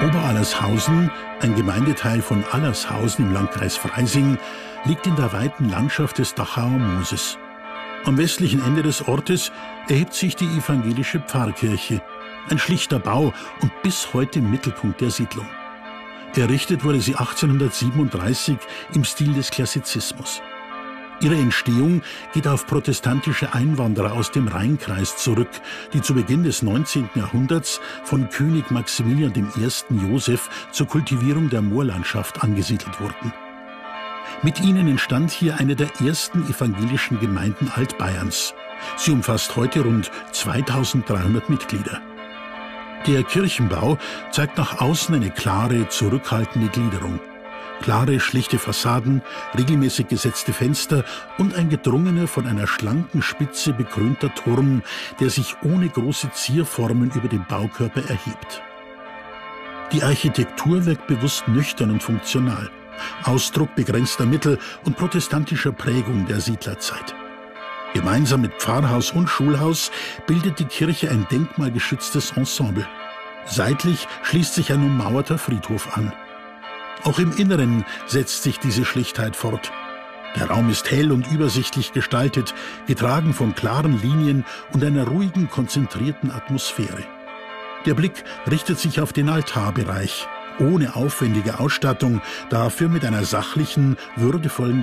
Oberallershausen, ein Gemeindeteil von Allershausen im Landkreis Freising, liegt in der weiten Landschaft des Dachauer Mooses. Am westlichen Ende des Ortes erhebt sich die evangelische Pfarrkirche, ein schlichter Bau und bis heute Mittelpunkt der Siedlung. Errichtet wurde sie 1837 im Stil des Klassizismus. Ihre Entstehung geht auf protestantische Einwanderer aus dem Rheinkreis zurück, die zu Beginn des 19. Jahrhunderts von König Maximilian I. Joseph zur Kultivierung der Moorlandschaft angesiedelt wurden. Mit ihnen entstand hier eine der ersten evangelischen Gemeinden Altbayerns. Sie umfasst heute rund 2300 Mitglieder. Der Kirchenbau zeigt nach außen eine klare, zurückhaltende Gliederung. Klare, schlichte Fassaden, regelmäßig gesetzte Fenster und ein gedrungener, von einer schlanken Spitze bekrönter Turm, der sich ohne große Zierformen über dem Baukörper erhebt. Die Architektur wirkt bewusst nüchtern und funktional, Ausdruck begrenzter Mittel und protestantischer Prägung der Siedlerzeit. Gemeinsam mit Pfarrhaus und Schulhaus bildet die Kirche ein denkmalgeschütztes Ensemble. Seitlich schließt sich ein ummauerter Friedhof an. Auch im Inneren setzt sich diese Schlichtheit fort. Der Raum ist hell und übersichtlich gestaltet, getragen von klaren Linien und einer ruhigen, konzentrierten Atmosphäre. Der Blick richtet sich auf den Altarbereich, ohne aufwendige Ausstattung, dafür mit einer sachlichen, würdevollen